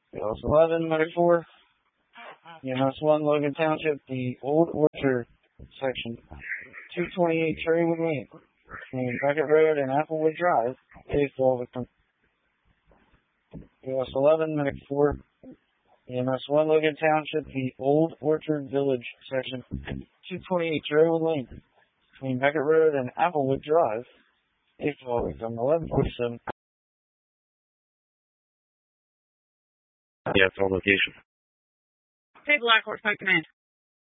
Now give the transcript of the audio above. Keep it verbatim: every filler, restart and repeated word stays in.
Dallas eleven, Medic four, E M S one, Logan Township, the Old Orchard section, two twenty-eight Cherrywood Lane, between Beckett Road and Applewood Drive, Fayetteville, victim. Dallas eleven, Medic four, E M S one, Logan Township, the Old Orchard Village section, two twenty-eight Cherrywood Lane, between Beckett Road and Applewood Drive, Fayetteville, victim. eleven forty-seven. Yeah, it's on location. Hey, Black Horse, my command.